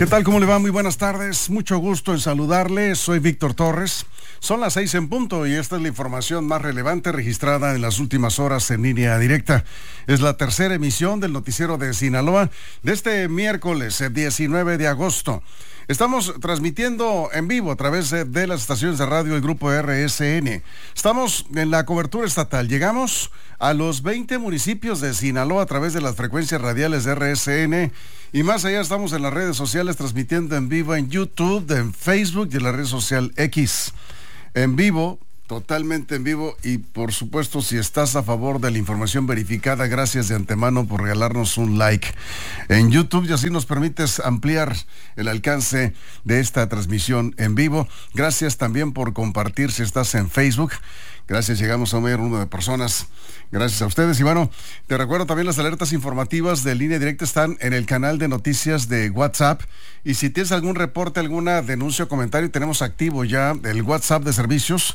¿Qué tal? ¿Cómo le va? Muy buenas tardes. Mucho gusto en saludarle. Soy Víctor Torres. Son las 6 en punto y esta es la información más relevante registrada en las últimas horas en línea directa. Es la tercera emisión del noticiero de Sinaloa de este miércoles 19 de agosto. Estamos transmitiendo en vivo a través de las estaciones de radio del grupo RSN. Estamos en la cobertura estatal. Llegamos a los 20 municipios de Sinaloa a través de las frecuencias radiales de RSN. Y más allá estamos en las redes sociales transmitiendo en vivo en YouTube, en Facebook y en la red social X. En vivo, totalmente en vivo, y por supuesto, si estás a favor de la información verificada, gracias de antemano por regalarnos un like en YouTube y así nos permites ampliar el alcance de esta transmisión en vivo. Gracias también por compartir si estás en Facebook. Gracias, llegamos a un mayor número de personas. Gracias a ustedes. Y bueno, te recuerdo también las alertas informativas de Línea Directa están en el canal de noticias de WhatsApp. Y si tienes algún reporte, alguna denuncia o comentario, tenemos activo ya el WhatsApp de servicios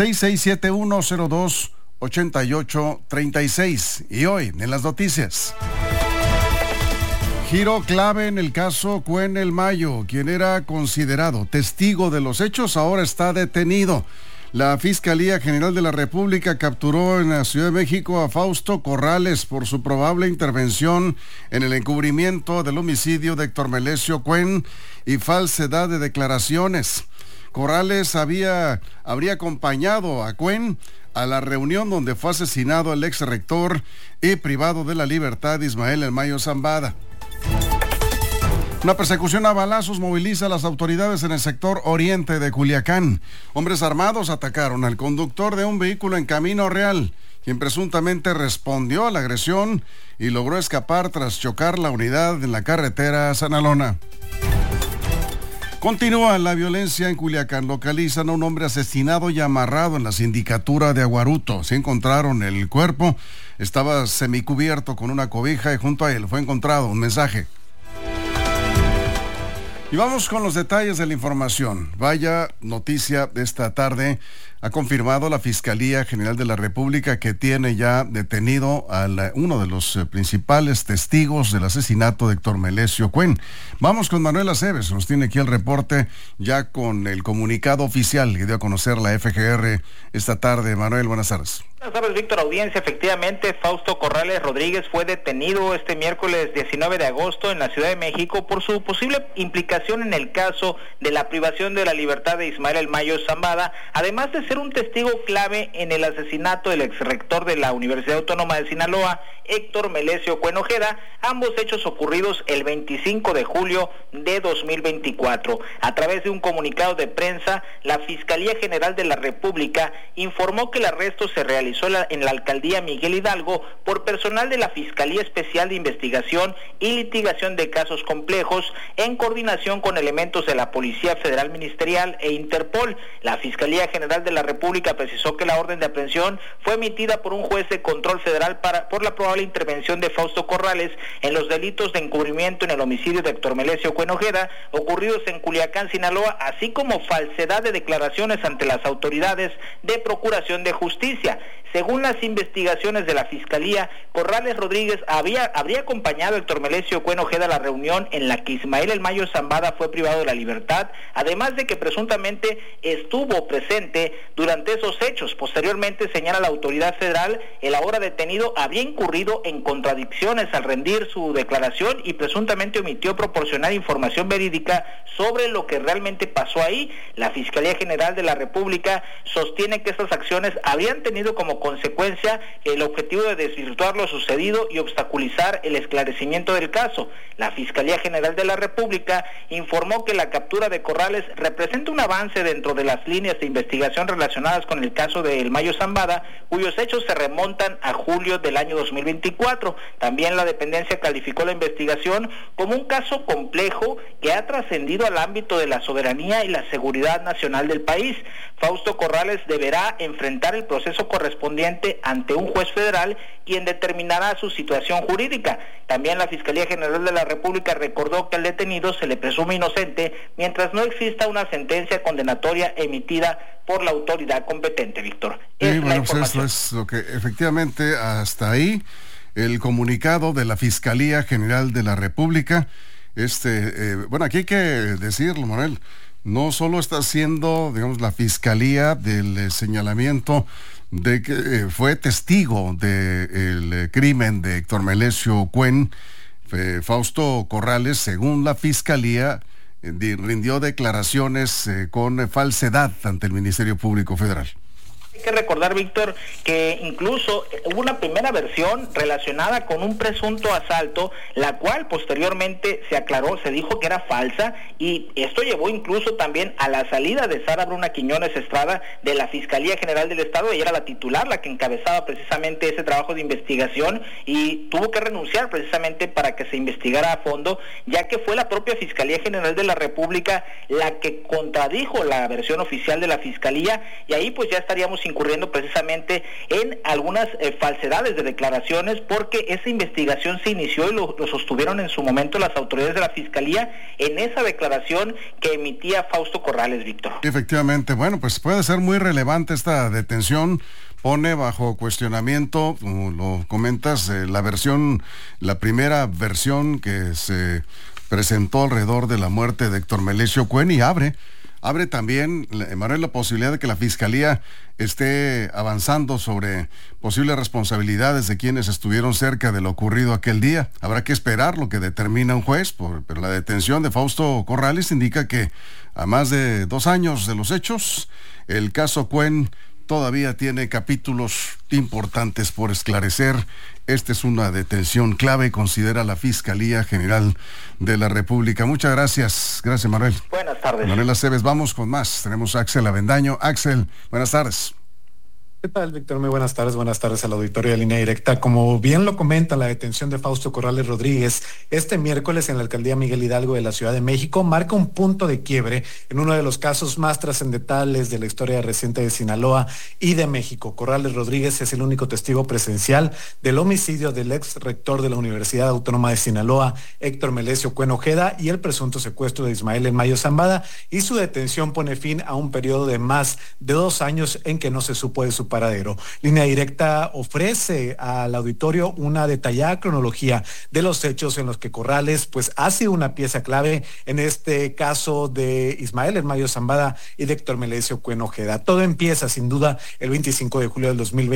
6671028836. Y hoy, en las noticias. Giro clave en el caso Cuen El Mayo. Quien era considerado testigo de los hechos ahora está detenido. La Fiscalía General de la República capturó en la Ciudad de México a Fausto Corrales por su probable intervención en el encubrimiento del homicidio de Héctor Melesio Cuen y falsedad de declaraciones. Corrales habría acompañado a Cuen a la reunión donde fue asesinado el ex rector y privado de la libertad Ismael El Mayo Zambada. Una persecución a balazos moviliza a las autoridades en el sector oriente de Culiacán. Hombres armados atacaron al conductor de un vehículo en Camino Real, quien presuntamente respondió a la agresión y logró escapar tras chocar la unidad en la carretera Sanalona. Continúa la violencia en Culiacán. Localizan a un hombre asesinado y amarrado en la sindicatura de Aguaruto. Se encontraron el cuerpo, estaba semicubierto con una cobija y junto a él fue encontrado un mensaje. Y vamos con los detalles de la información. Vaya noticia de esta tarde. Ha confirmado la Fiscalía General de la República que tiene ya detenido a uno de los principales testigos del asesinato de Héctor Melesio Cuen. Vamos con Manuel Aceves, nos tiene aquí el reporte ya con el comunicado oficial que dio a conocer la FGR esta tarde. Manuel, buenas tardes. Buenas tardes, Víctor. Audiencia, efectivamente, Fausto Corrales Rodríguez fue detenido este miércoles 19 de agosto en la Ciudad de México por su posible implicación en el caso de la privación de la libertad de Ismael El Mayo Zambada, además de ser un testigo clave en el asesinato del exrector de la Universidad Autónoma de Sinaloa, Héctor Melesio Cuen Ojeda, ambos hechos ocurridos el 25 de julio de 2024. A través de un comunicado de prensa, la Fiscalía General de la República informó que el arresto se realizó en la alcaldía Miguel Hidalgo por personal de la Fiscalía Especial de Investigación y Litigación de Casos Complejos en coordinación con elementos de la Policía Federal Ministerial e Interpol. La Fiscalía General de la República precisó que la orden de aprehensión fue emitida por un juez de control federal por la probable intervención de Fausto Corrales en los delitos de encubrimiento en el homicidio de Héctor Melesio Cuen Ojeda ocurridos en Culiacán, Sinaloa, así como falsedad de declaraciones ante las autoridades de Procuración de Justicia. Según las investigaciones de la Fiscalía, Corrales Rodríguez habría acompañado a Héctor Melesio Cuen Ojeda a la reunión en la que Ismael El Mayo Zambada fue privado de la libertad, además de que presuntamente estuvo presente durante esos hechos. Posteriormente, señala la autoridad federal, el ahora detenido había incurrido en contradicciones al rendir su declaración y presuntamente omitió proporcionar información verídica sobre lo que realmente pasó ahí. La Fiscalía General de la República sostiene que estas acciones habrían tenido como consecuencia el objetivo de desvirtuar lo sucedido y obstaculizar el esclarecimiento del caso. La Fiscalía General de la República informó que la captura de Corrales representa un avance dentro de las líneas de investigación relacionadas con el caso de El Mayo Zambada, cuyos hechos se remontan a julio del año 2024. También la dependencia calificó la investigación como un caso complejo que ha trascendido al ámbito de la soberanía y la seguridad nacional del país. Fausto Corrales deberá enfrentar el proceso correspondiente ante un juez federal, quien determinará su situación jurídica. También la Fiscalía General de la República recordó que al detenido se le presume inocente mientras no exista una sentencia condenatoria emitida por la autoridad competente, Víctor. Sí, bueno, pues esto es lo que efectivamente hasta ahí el comunicado de la Fiscalía General de la República. Bueno, aquí hay que decirlo, Manuel, no solo está haciendo, digamos, la fiscalía del señalamiento de que fue testigo del crimen de Héctor Melesio Cuen, Fausto Corrales, según la fiscalía, rindió declaraciones con falsedad ante el Ministerio Público Federal. Hay que recordar, Víctor, que incluso hubo una primera versión relacionada con un presunto asalto, la cual posteriormente se aclaró, se dijo que era falsa, y esto llevó incluso también a la salida de Sara Bruna Quiñones Estrada de la Fiscalía General del Estado. Ella era la titular, la que encabezaba precisamente ese trabajo de investigación, y tuvo que renunciar precisamente para que se investigara a fondo, ya que fue la propia Fiscalía General de la República la que contradijo la versión oficial de la Fiscalía, y ahí pues ya estaríamos incurriendo precisamente en algunas falsedades de declaraciones, porque esa investigación se inició y lo sostuvieron en su momento las autoridades de la Fiscalía en esa declaración que emitía Fausto Corrales, Víctor. Efectivamente, bueno, pues puede ser muy relevante esta detención. Pone bajo cuestionamiento, como lo comentas, la primera versión que se presentó alrededor de la muerte de Héctor Melesio Cuen, y abre también, Manuel, la posibilidad de que la Fiscalía esté avanzando sobre posibles responsabilidades de quienes estuvieron cerca de lo ocurrido aquel día. Habrá que esperar lo que determina un juez, pero la detención de Fausto Corrales indica que a más de 2 años de los hechos, el caso Cuen todavía tiene capítulos importantes por esclarecer. Esta es una detención clave, considera la Fiscalía General de la República. Muchas gracias. Gracias, Manuel. Buenas tardes. Manuel Aceves, vamos con más. Tenemos a Axel Avendaño. Axel, buenas tardes. ¿Qué tal, Víctor? Muy buenas tardes al auditorio de Línea Directa. Como bien lo comenta, la detención de Fausto Corrales Rodríguez este miércoles en la alcaldía Miguel Hidalgo de la Ciudad de México marca un punto de quiebre en uno de los casos más trascendentales de la historia reciente de Sinaloa y de México. Corrales Rodríguez es el único testigo presencial del homicidio del ex rector de la Universidad Autónoma de Sinaloa, Héctor Melesio Cuen Ojeda, y el presunto secuestro de Ismael El Mayo Zambada, y su detención pone fin a un periodo de más de 2 años en que no se supo de su paradero. Línea Directa ofrece al auditorio una detallada cronología de los hechos en los que Corrales pues ha sido una pieza clave en este caso de Ismael El Mayo Zambada y de Héctor Melesio Cuen Ojeda. Todo empieza sin duda el 25 de julio del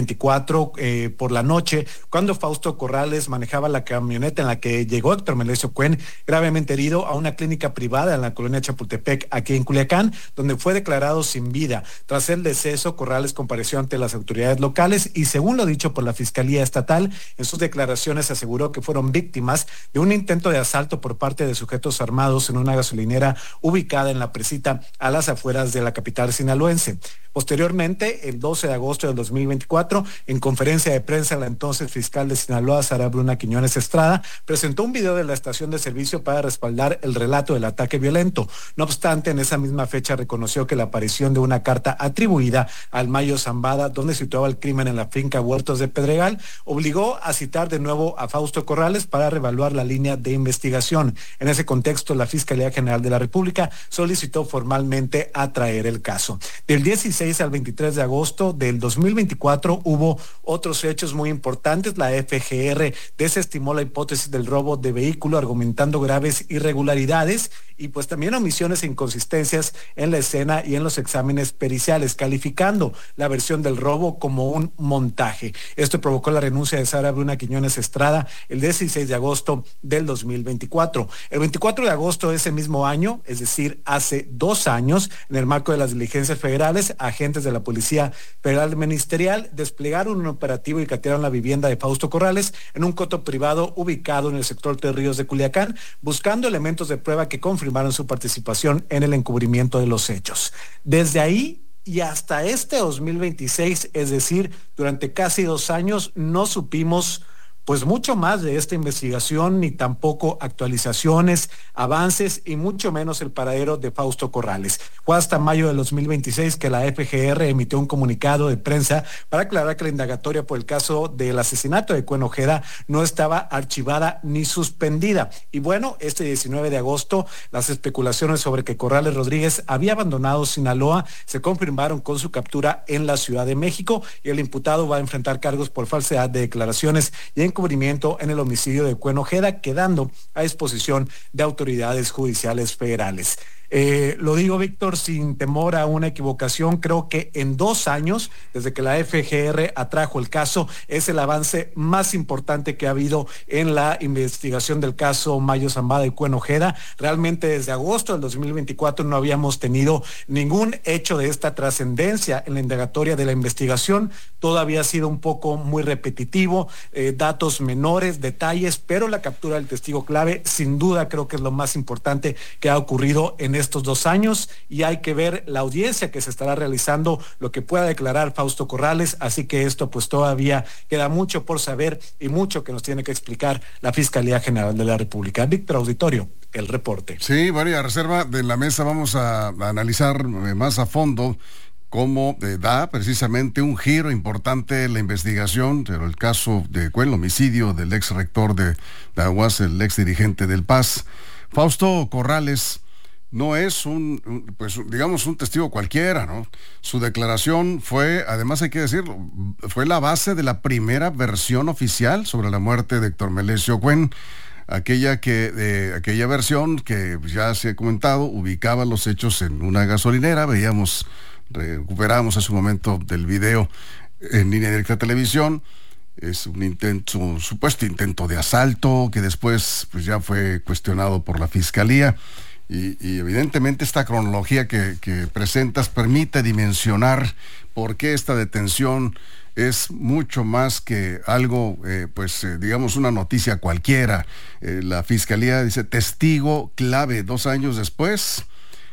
2024 por la noche, cuando Fausto Corrales manejaba la camioneta en la que llegó Héctor Melesio Cuen gravemente herido a una clínica privada en la colonia Chapultepec, aquí en Culiacán, donde fue declarado sin vida. Tras el deceso, Corrales compareció ante las autoridades locales y, según lo dicho por la Fiscalía Estatal, en sus declaraciones aseguró que fueron víctimas de un intento de asalto por parte de sujetos armados en una gasolinera ubicada en La Presita, a las afueras de la capital sinaloense. Posteriormente, el 12 de agosto del 2024, en conferencia de prensa, la entonces fiscal de Sinaloa, Sara Bruna Quiñones Estrada, presentó un video de la estación de servicio para respaldar el relato del ataque violento. No obstante, en esa misma fecha reconoció que la aparición de una carta atribuida al Mayo Zambada, donde situaba el crimen en la finca Huertos de Pedregal, obligó a citar de nuevo a Fausto Corrales para reevaluar la línea de investigación. En ese contexto, la Fiscalía General de la República solicitó formalmente atraer el caso. Del 16 al 23 de agosto del 2024 hubo otros hechos muy importantes. La FGR desestimó la hipótesis del robo de vehículo, argumentando graves irregularidades y pues también omisiones e inconsistencias en la escena y en los exámenes periciales, calificando la versión del robo como un montaje. Esto provocó la renuncia de Sara Bruna Quiñones Estrada el 16 de agosto del 2024. El 24 de agosto de ese mismo año, es decir, hace 2 años, en el marco de las diligencias federales, agentes de la Policía Federal Ministerial desplegaron un operativo y catearon la vivienda de Fausto Corrales en un coto privado ubicado en el sector Tres Ríos de Culiacán, buscando elementos de prueba que confirmaron su participación en el encubrimiento de los hechos. Desde ahí y hasta este 2026, es decir, durante casi 2 años, no supimos pues mucho más de esta investigación, ni tampoco actualizaciones, avances y mucho menos el paradero de Fausto Corrales. Fue hasta mayo del 2026 que la FGR emitió un comunicado de prensa para aclarar que la indagatoria por el caso del asesinato de Cuen Ojeda no estaba archivada ni suspendida. Y bueno, este 19 de agosto, las especulaciones sobre que Corrales Rodríguez había abandonado Sinaloa se confirmaron con su captura en la Ciudad de México, y el imputado va a enfrentar cargos por falsedad de declaraciones y en encubrimiento en el homicidio de Cuen Ojeda, quedando a disposición de autoridades judiciales federales. Lo digo, Víctor, sin temor a una equivocación, creo que en 2 años, desde que la FGR atrajo el caso, es el avance más importante que ha habido en la investigación del caso Mayo Zambada y Cuen Ojeda. Realmente desde agosto del 2024 no habíamos tenido ningún hecho de esta trascendencia en la indagatoria de la investigación. Todo había sido un poco muy repetitivo, datos menores, detalles, pero la captura del testigo clave, sin duda, creo que es lo más importante que ha ocurrido en estos 2 años, y hay que ver la audiencia que se estará realizando, lo que pueda declarar Fausto Corrales, así que esto pues todavía queda mucho por saber y mucho que nos tiene que explicar la Fiscalía General de la República. Víctor, auditorio, el reporte. Sí, bueno, y a reserva de la mesa vamos a analizar más a fondo cómo da precisamente un giro importante en la investigación, pero el caso de Cuen, el homicidio del ex rector de Aguas, el ex dirigente del PAS. Fausto Corrales no es un testigo cualquiera, ¿no? Su declaración fue, además hay que decirlo, fue la base de la primera versión oficial sobre la muerte de Héctor Melesio Cuen, aquella versión que ya se ha comentado, ubicaba los hechos en una gasolinera. Recuperamos hace un momento del video en Línea Directa Televisión. Es un supuesto intento de asalto que después pues ya fue cuestionado por la Fiscalía. Y evidentemente esta cronología que presentas permite dimensionar por qué esta detención es mucho más que algo, digamos, una noticia cualquiera. La Fiscalía dice testigo clave. 2 años después,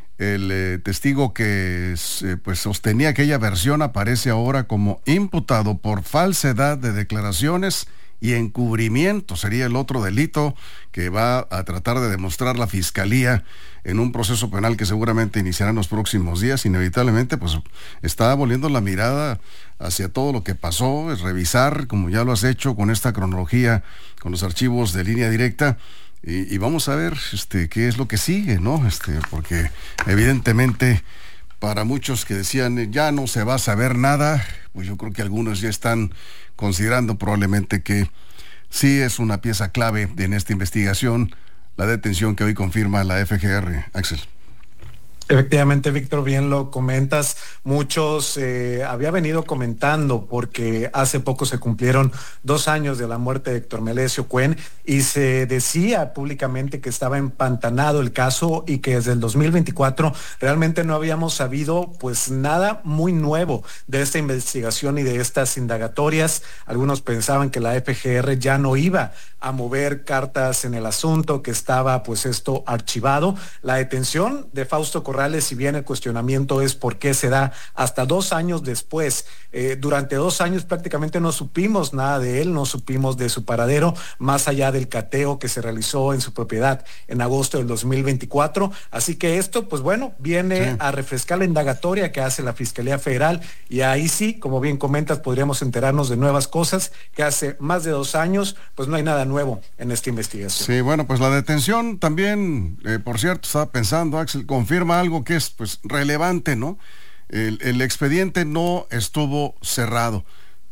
el testigo que sostenía aquella versión aparece ahora como imputado por falsedad de declaraciones y encubrimiento. Sería el otro delito que va a tratar de demostrar la Fiscalía en un proceso penal que seguramente iniciará en los próximos días. Inevitablemente, pues está volviendo la mirada hacia todo lo que pasó, es revisar, como ya lo has hecho con esta cronología, con los archivos de Línea Directa, y vamos a ver qué es lo que sigue, ¿no? Porque evidentemente para muchos que decían ya no se va a saber nada, pues yo creo que algunos ya están considerando probablemente que sí es una pieza clave en esta investigación la detención que hoy confirma la FGR. Axel. Efectivamente, Víctor, bien lo comentas. Muchos había venido comentando porque hace poco se cumplieron 2 años de la muerte de Héctor Melesio Cuen y se decía públicamente que estaba empantanado el caso y que desde el 2024 realmente no habíamos sabido pues nada muy nuevo de esta investigación y de estas indagatorias. Algunos pensaban que la FGR ya no iba a mover cartas en el asunto, que estaba pues esto archivado. La detención de Fausto Corrales, si bien el cuestionamiento es por qué se da hasta 2 años después, durante 2 años prácticamente no supimos nada de él, no supimos de su paradero, más allá del cateo que se realizó en su propiedad en agosto del 2024, así que esto pues bueno, viene a refrescar la indagatoria que hace la Fiscalía Federal, y ahí sí, como bien comentas, podríamos enterarnos de nuevas cosas que hace más de 2 años pues no hay nada nuevo en esta investigación. Sí, bueno, pues la detención también, por cierto, estaba pensando, Axel, confirma algo que es pues relevante, ¿no? El expediente no estuvo cerrado.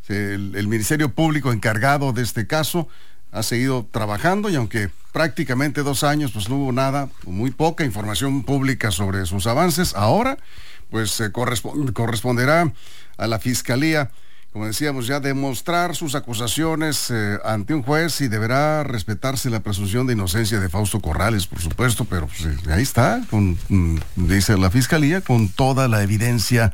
El Ministerio Público encargado de este caso ha seguido trabajando, y aunque prácticamente 2 años pues no hubo nada, muy poca información pública sobre sus avances, ahora pues corresponderá a la Fiscalía, como decíamos, ya demostrar sus acusaciones ante un juez, y deberá respetarse la presunción de inocencia de Fausto Corrales, por supuesto, pero pues, ahí está, dice la Fiscalía, con toda la evidencia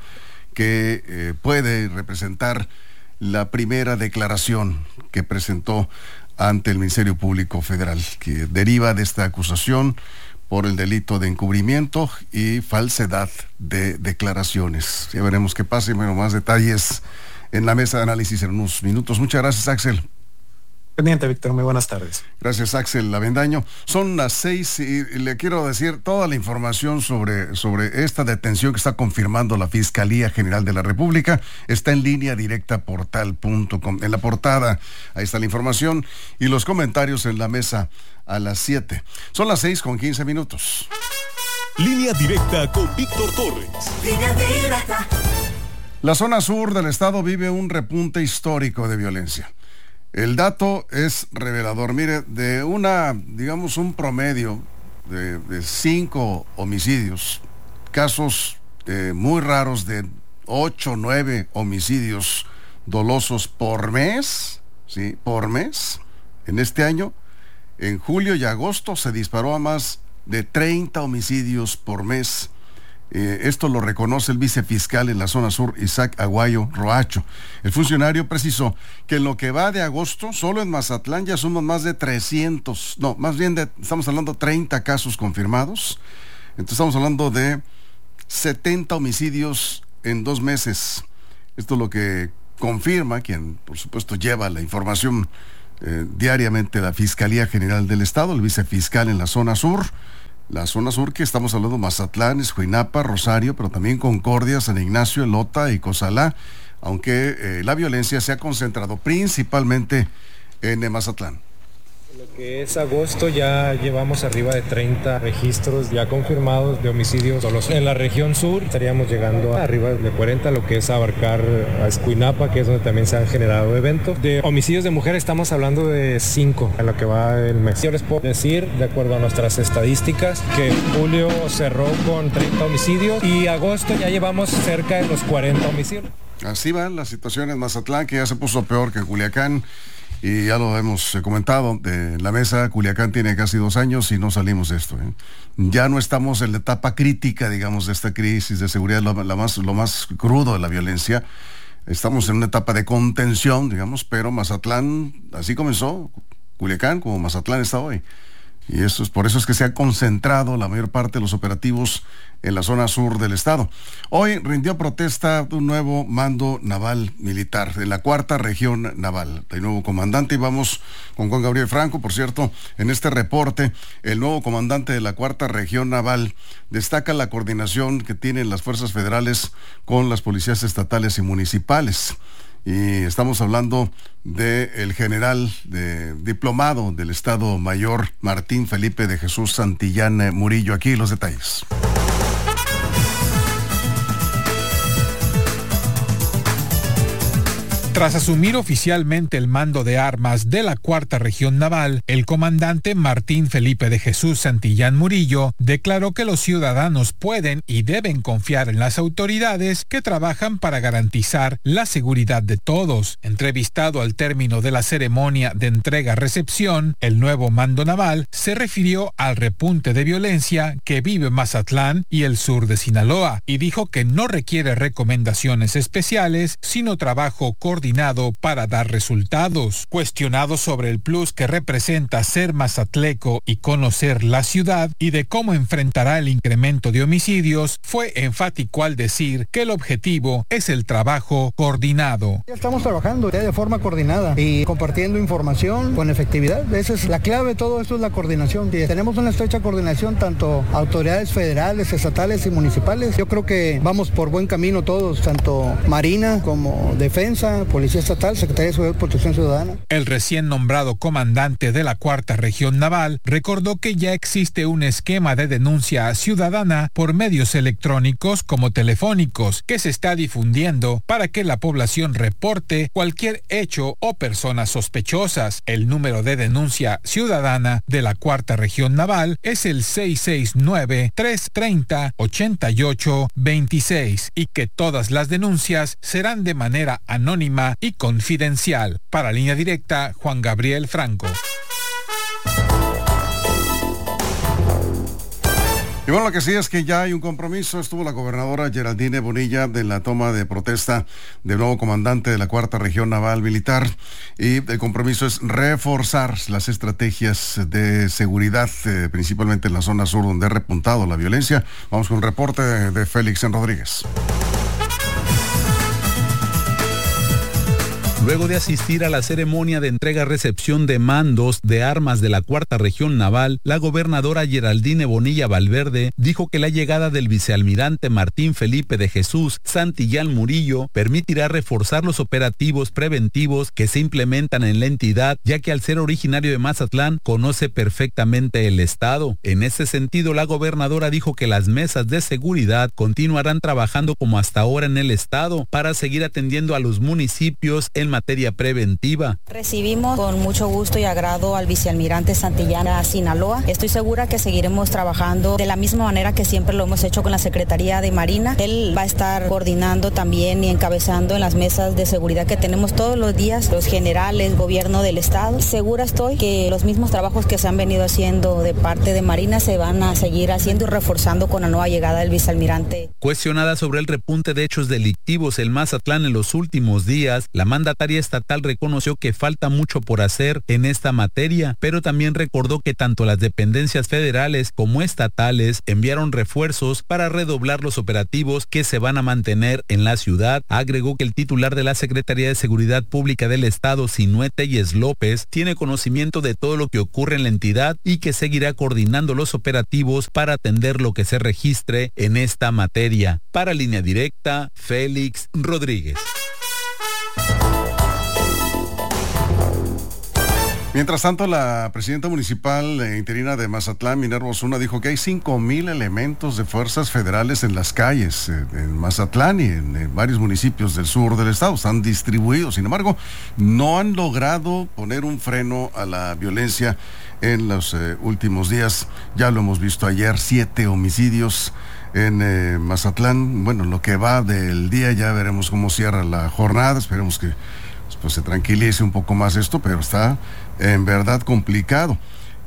que puede representar la primera declaración que presentó ante el Ministerio Público Federal, que deriva de esta acusación por el delito de encubrimiento y falsedad de declaraciones. Ya veremos qué pasa, y bueno, más detalles en la mesa de análisis en unos minutos. Muchas gracias, Axel. Pendiente, Víctor, muy buenas tardes. Gracias, Axel Avendaño. Son las 6 y le quiero decir toda la información sobre esta detención que está confirmando la Fiscalía General de la República. Está en Línea Directa portal.com. En la portada, ahí está la información y los comentarios en la mesa a las 7. Son las 6:15. Línea Directa con Víctor Torres. Línea Directa. La zona sur del estado vive un repunte histórico de violencia. El dato es revelador. Mire, de digamos, un promedio de 5 homicidios, casos muy raros de 8, 9 homicidios dolosos por mes, ¿sí? Por mes. En este año, en julio y agosto, se disparó a más de 30 homicidios por mes. Esto lo reconoce el vicefiscal en la zona sur, Isaac Aguayo Roacho. El funcionario precisó que en lo que va de agosto, solo en Mazatlán ya suman más de 300, no, más bien estamos hablando de 30 casos confirmados. Entonces estamos hablando de 70 homicidios en 2 meses. Esto es lo que confirma quien, por supuesto, lleva la información diariamente la Fiscalía General del Estado, el vicefiscal en la zona sur. La zona sur que estamos hablando, Mazatlán, Escuinapa, Rosario, pero también Concordia, San Ignacio, Elota y Cozalá, aunque la violencia se ha concentrado principalmente en Mazatlán. Lo que es agosto ya llevamos arriba de 30 registros ya confirmados de homicidios dolosos. En la región sur estaríamos llegando a arriba de 40, lo que es abarcar a Escuinapa, que es donde también se han generado eventos. De homicidios de mujeres estamos hablando de 5 en lo que va el mes. Yo les puedo decir, de acuerdo a nuestras estadísticas, que julio cerró con 30 homicidios y agosto ya llevamos cerca de los 40 homicidios. Así va la situación en Mazatlán, que ya se puso peor que Culiacán. Y ya lo hemos comentado, de la mesa, Culiacán tiene casi 2 años y no salimos de esto. Ya no estamos en la etapa crítica, digamos, de esta crisis de seguridad, lo más crudo de la violencia. Estamos en una etapa de contención, digamos, pero Mazatlán, así comenzó, Culiacán como Mazatlán está hoy. Y por eso es que se ha concentrado la mayor parte de los operativos en la zona sur del estado. Hoy rindió protesta un nuevo mando naval militar de la 4ª Región Naval. El nuevo comandante, y vamos con Juan Gabriel Franco. Por cierto, en este reporte, el nuevo comandante de la 4ª Región Naval destaca la coordinación que tienen las fuerzas federales con las policías estatales y municipales. Y estamos hablando del general diplomado del Estado Mayor, Martín Felipe de Jesús Santillán Murillo. Aquí los detalles. Tras asumir oficialmente el mando de armas de la 4ª Región Naval, el comandante Martín Felipe de Jesús Santillán Murillo declaró que los ciudadanos pueden y deben confiar en las autoridades que trabajan para garantizar la seguridad de todos. Entrevistado al término de la ceremonia de entrega-recepción, el nuevo mando naval se refirió al repunte de violencia que vive Mazatlán y el sur de Sinaloa y dijo que no requiere recomendaciones especiales, sino trabajo coordinado para dar resultados. Cuestionado sobre el plus que representa ser mazatleco y conocer la ciudad y de cómo enfrentará el incremento de homicidios, fue enfático al decir que el objetivo es el trabajo coordinado. Ya estamos trabajando de forma coordinada y compartiendo información con efectividad. Esa es la clave, todo esto es la coordinación. Tenemos una estrecha coordinación, tanto autoridades federales, estatales y municipales. Yo creo que vamos por buen camino todos, tanto Marina como Defensa, Policía Estatal, Secretaría de Seguridad y Protección Ciudadana. El recién nombrado comandante de la 4ª Región Naval recordó que ya existe un esquema de denuncia ciudadana por medios electrónicos como telefónicos que se está difundiendo para que la población reporte cualquier hecho o personas sospechosas. El número de denuncia ciudadana de la 4ª Región Naval es el 669-330-8826 y que todas las denuncias serán de manera anónima y confidencial. Para Línea Directa, Juan Gabriel Franco. Y bueno, lo que sí es que ya hay un compromiso. Estuvo la gobernadora Geraldine Bonilla de la toma de protesta del nuevo comandante de la 4ª Región Naval Militar, y el compromiso es reforzar las estrategias de seguridad, principalmente en la zona sur donde ha repuntado la violencia. Vamos con un reporte de Félix Rodríguez. Luego de asistir a la ceremonia de entrega-recepción de mandos de armas de la 4ª Región Naval, la gobernadora Geraldine Bonilla Valverde dijo que la llegada del vicealmirante Martín Felipe de Jesús Santillán Murillo permitirá reforzar los operativos preventivos que se implementan en la entidad, ya que al ser originario de Mazatlán conoce perfectamente el estado. En ese sentido, la gobernadora dijo que las mesas de seguridad continuarán trabajando como hasta ahora en el estado para seguir atendiendo a los municipios en materia preventiva. Recibimos con mucho gusto y agrado al vicealmirante Santillán a Sinaloa. Estoy segura que seguiremos trabajando de la misma manera que siempre lo hemos hecho con la Secretaría de Marina. Él va a estar coordinando también y encabezando en las mesas de seguridad que tenemos todos los días, los generales, gobierno del estado. Segura estoy que los mismos trabajos que se han venido haciendo de parte de Marina se van a seguir haciendo y reforzando con la nueva llegada del vicealmirante. Cuestionada sobre el repunte de hechos delictivos en Mazatlán en los últimos días, la mandataria estatal reconoció que falta mucho por hacer en esta materia, pero también recordó que tanto las dependencias federales como estatales enviaron refuerzos para redoblar los operativos que se van a mantener en la ciudad. Agregó que el titular de la Secretaría de Seguridad Pública del Estado, Sinué Telles López, tiene conocimiento de todo lo que ocurre en la entidad y que seguirá coordinando los operativos para atender lo que se registre en esta materia. Para Línea Directa, Félix Rodríguez. Mientras tanto, la presidenta municipal interina de Mazatlán, Minerva Osuna, dijo que hay 5,000 elementos de fuerzas federales en las calles en Mazatlán y en varios municipios del sur del estado. Están distribuidos. Sin embargo, no han logrado poner un freno a la violencia en los últimos días. Ya lo hemos visto ayer, 7 homicidios en Mazatlán. Bueno, lo que va del día, ya veremos cómo cierra la jornada. Esperemos que pues se tranquilice un poco más esto, pero está en verdad complicado.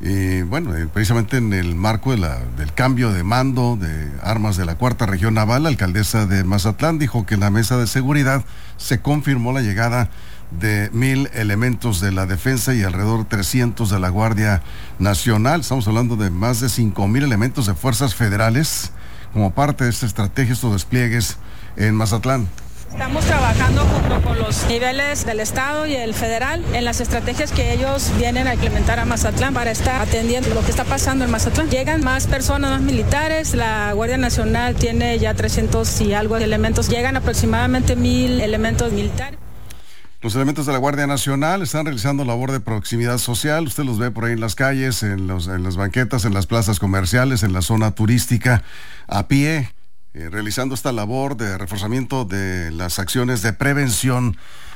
Y bueno, precisamente en el marco del cambio de mando de armas de la Cuarta Región Naval, la alcaldesa de Mazatlán dijo que en la mesa de seguridad se confirmó la llegada de 1,000 elementos de la defensa y alrededor de 300 de la Guardia Nacional. Estamos hablando de más de 5,000 elementos de fuerzas federales como parte de esta estrategia, estos despliegues en Mazatlán. Estamos trabajando junto con los niveles del Estado y el federal en las estrategias que ellos vienen a implementar a Mazatlán para estar atendiendo lo que está pasando en Mazatlán. Llegan más personas, más militares, la Guardia Nacional tiene ya 300 y algo de elementos, llegan aproximadamente 1,000 elementos militares. Los elementos de la Guardia Nacional están realizando labor de proximidad social. Usted los ve por ahí en las calles, en las banquetas, en las plazas comerciales, en la zona turística, a pie, realizando esta labor de reforzamiento de las acciones de prevención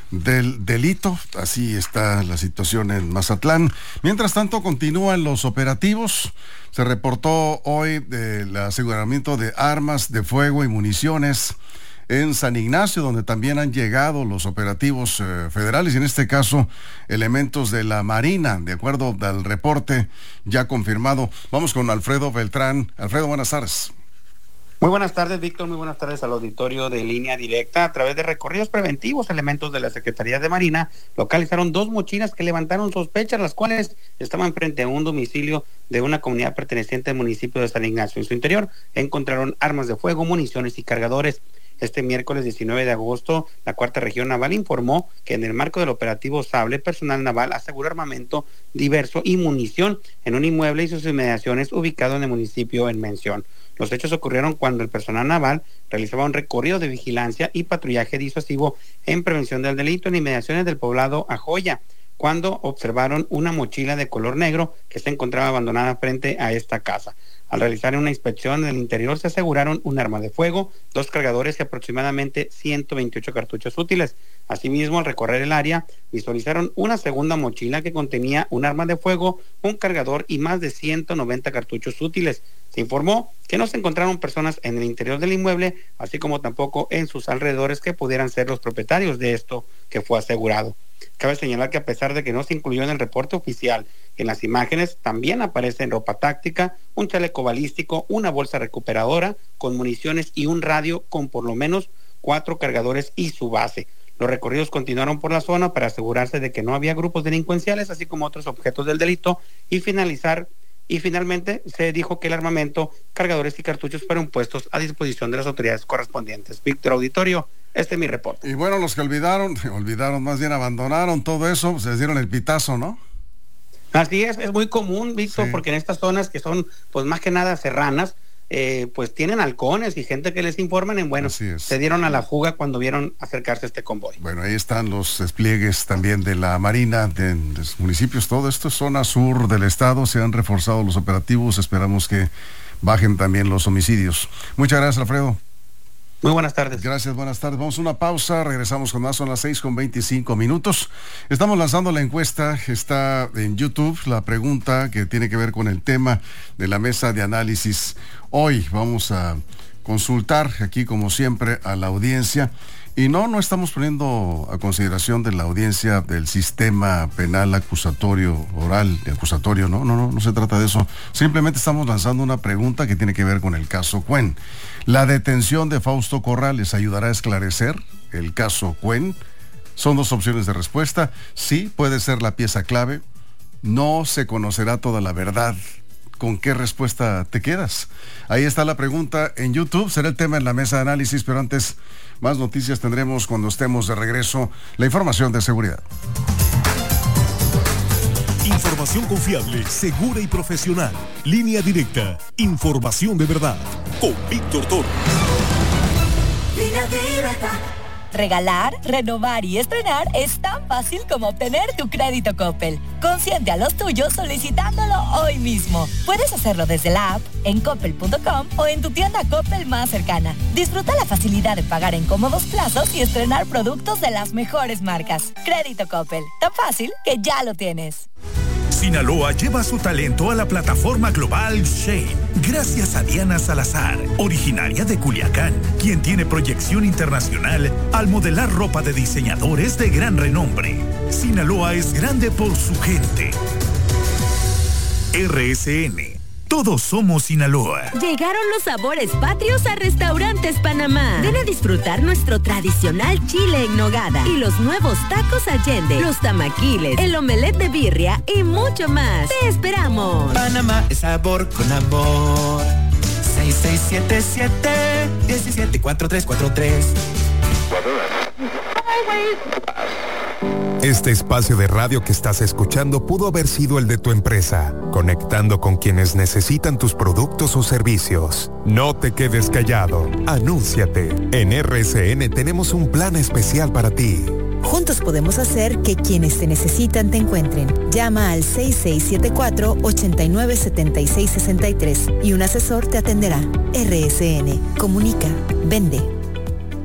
del delito. Así está la situación en Mazatlán. Mientras tanto, continúan los operativos. Se reportó hoy del aseguramiento de armas de fuego y municiones en San Ignacio, donde también han llegado los operativos federales y en este caso elementos de la Marina, de acuerdo al reporte ya confirmado. Vamos con Alfredo Beltrán. Alfredo, buenas tardes. Muy buenas tardes, Víctor. Muy buenas tardes al auditorio de Línea Directa. A través de recorridos preventivos, elementos de la Secretaría de Marina localizaron 2 mochilas que levantaron sospechas, las cuales estaban frente a un domicilio de una comunidad perteneciente al municipio de San Ignacio. En su interior encontraron armas de fuego, municiones y cargadores. Este miércoles 19 de agosto, la Cuarta Región Naval informó que en el marco del operativo Sable, personal naval aseguró armamento diverso y munición en un inmueble y sus inmediaciones ubicado en el municipio en mención. Los hechos ocurrieron cuando el personal naval realizaba un recorrido de vigilancia y patrullaje disuasivo en prevención del delito en inmediaciones del poblado Ajoya, cuando observaron una mochila de color negro que se encontraba abandonada frente a esta casa. Al realizar una inspección en el interior se aseguraron un arma de fuego, 2 cargadores y aproximadamente 128 cartuchos útiles. Asimismo, al recorrer el área, visualizaron una segunda mochila que contenía un arma de fuego, un cargador y más de 190 cartuchos útiles. Se informó que no se encontraron personas en el interior del inmueble, así como tampoco en sus alrededores que pudieran ser los propietarios de esto que fue asegurado. Cabe señalar que a pesar de que no se incluyó en el reporte oficial, en las imágenes también aparecen ropa táctica, un chaleco balístico, una bolsa recuperadora con municiones y un radio con por lo menos 4 cargadores y su base. Los recorridos continuaron por la zona para asegurarse de que no había grupos delincuenciales, así como otros objetos del delito, y finalmente se dijo que el armamento, cargadores y cartuchos fueron puestos a disposición de las autoridades correspondientes. Víctor, auditorio, este es mi reporte. Y bueno, los que olvidaron, más bien abandonaron todo eso, pues les dieron el pitazo, ¿no? Así es muy común, Víctor, sí. Porque en estas zonas que son, pues más que nada serranas, pues tienen halcones y gente que les informan se dieron a la fuga cuando vieron acercarse este convoy. Bueno, ahí están los despliegues también de la Marina, de los municipios, todo esto es zona sur del estado, se han reforzado los operativos, esperamos que bajen también los homicidios. Muchas gracias, Alfredo. Muy buenas tardes. Gracias, buenas tardes. Vamos a una pausa, regresamos con más, son las 6:25. Estamos lanzando la encuesta, está en YouTube, la pregunta que tiene que ver con el tema de la mesa de análisis. Hoy vamos a consultar aquí, como siempre, a la audiencia. Y no estamos poniendo a consideración de la audiencia del sistema penal acusatorio, oral, acusatorio, no se trata de eso. Simplemente estamos lanzando una pregunta que tiene que ver con el caso Cuen. ¿La detención de Fausto Corrales ayudará a esclarecer el caso Cuen? Son dos opciones de respuesta. Sí, puede ser la pieza clave. No se conocerá toda la verdad. ¿Con qué respuesta te quedas? Ahí está la pregunta en YouTube, será el tema en la mesa de análisis, pero antes, más noticias tendremos cuando estemos de regreso. La información de seguridad. Información confiable, segura y profesional. Línea Directa. Información de verdad. Con Víctor Torres. Línea Directa. Regalar, renovar y estrenar es tan fácil como obtener tu crédito Coppel. Consiente a los tuyos solicitándolo hoy mismo. Puedes hacerlo desde la app, en coppel.com o en tu tienda Coppel más cercana. Disfruta la facilidad de pagar en cómodos plazos y estrenar productos de las mejores marcas. Crédito Coppel, tan fácil que ya lo tienes. Sinaloa lleva su talento a la plataforma global Shane, gracias a Diana Salazar, originaria de Culiacán, quien tiene proyección internacional al modelar ropa de diseñadores de gran renombre. Sinaloa es grande por su gente. RSN. Todos somos Sinaloa. Llegaron los sabores patrios a Restaurantes Panamá. Ven a disfrutar nuestro tradicional chile en nogada y los nuevos tacos Allende, los tamaquiles, el omelette de birria y mucho más. ¡Te esperamos! Panamá es sabor con amor. 6677-174343. Este espacio de radio que estás escuchando pudo haber sido el de tu empresa, conectando con quienes necesitan tus productos o servicios. No te quedes callado, anúnciate. En RSN tenemos un plan especial para ti. Juntos podemos hacer que quienes te necesitan te encuentren. Llama al 6674-897663 y un asesor te atenderá. RSN, comunica, vende.